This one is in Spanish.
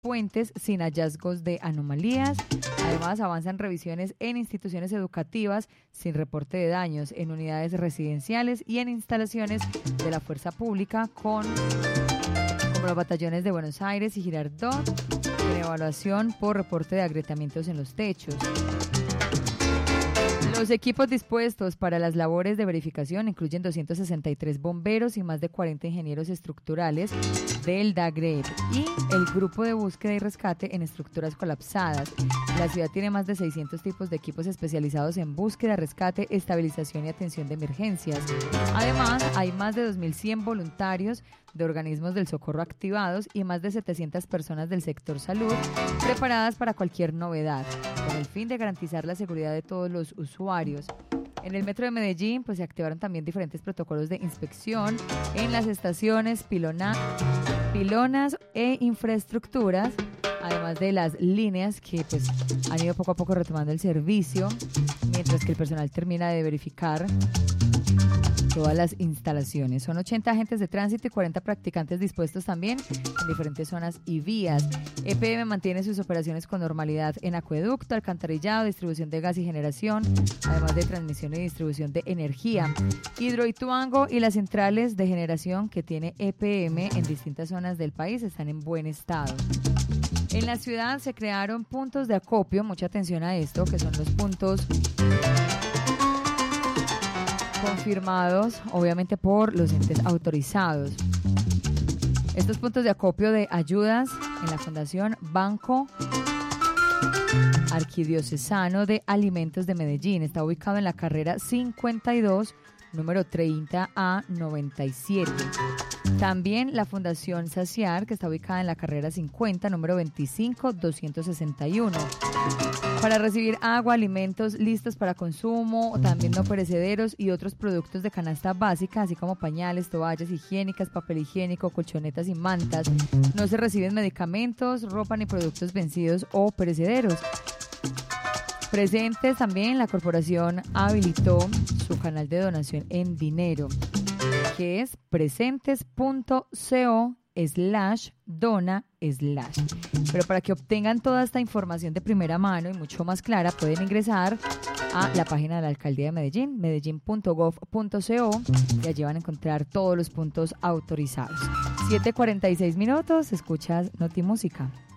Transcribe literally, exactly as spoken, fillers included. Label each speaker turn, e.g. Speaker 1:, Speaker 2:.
Speaker 1: puentes sin hallazgos de anomalías. Además, avanzan revisiones en instituciones educativas sin reporte de daños, en unidades residenciales y en instalaciones de la fuerza pública con como los batallones de Buenos Aires y Girardot, en evaluación por reporte de agrietamientos en los techos. Los equipos dispuestos para las labores de verificación incluyen doscientos sesenta y tres bomberos y más de cuarenta ingenieros estructurales del DAGREP y el grupo de búsqueda y rescate en estructuras colapsadas. La ciudad tiene más de seiscientos tipos de equipos especializados en búsqueda, rescate, estabilización y atención de emergencias. Además, hay más de dos mil cien voluntarios de organismos del socorro activados y más de setecientas personas del sector salud preparadas para cualquier novedad, con el fin de garantizar la seguridad de todos los usuarios. En el metro de Medellín, pues se activaron también diferentes protocolos de inspección en las estaciones, pilona, pilonas e infraestructuras, además de las líneas que pues han ido poco a poco retomando el servicio, mientras que el personal termina de verificar todas las instalaciones. Son ochenta agentes de tránsito y cuarenta practicantes dispuestos también en diferentes zonas y vías. E P M mantiene sus operaciones con normalidad en acueducto, alcantarillado, distribución de gas y generación, además de transmisión y distribución de energía. Hidroituango y las centrales de generación que tiene E P M en distintas zonas del país están en buen estado. En la ciudad se crearon puntos de acopio, mucha atención a esto, que son los puntos confirmados, obviamente, por los entes autorizados. Estos puntos de acopio de ayudas en la Fundación Banco Arquidiocesano de Alimentos de Medellín está ubicado en la carrera cincuenta y dos, número treinta a noventa y siete. También la Fundación Saciar, que está ubicada en la carrera cincuenta, número veinticinco doscientos sesenta y uno. Para recibir agua, alimentos listos para consumo, también no perecederos y otros productos de canasta básica, así como pañales, toallas higiénicas, papel higiénico, colchonetas y mantas. No se reciben medicamentos, ropa ni productos vencidos o perecederos. Presentes también, la corporación habilitó su canal de donación en dinero, que es presentes.co slash dona slash. Pero para que obtengan toda esta información de primera mano y mucho más clara, pueden ingresar a la página de la Alcaldía de Medellín, medellín punto gov punto co, y allí van a encontrar todos los puntos autorizados. siete cuarenta y seis minutos, escuchas Notimúsica.